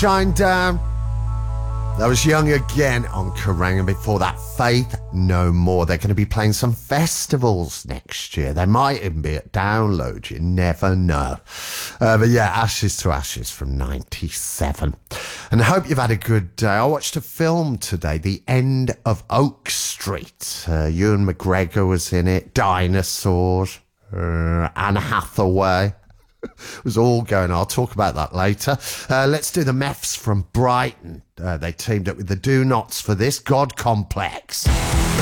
Shine Down. That was Young Again on Kerrang, and before that, Faith No More. They're going to be playing some festivals next year. They might even be at Download, you never know. But yeah, Ashes to Ashes from 97. And I hope you've had a good day. I watched a film today, The End of Oak Street. Ewan McGregor was in it, dinosaurs, Anne Hathaway. It was all going on. I'll talk about that later. Let's do the Meths from Brighton. They teamed up with the Do Nots for this, God Complex.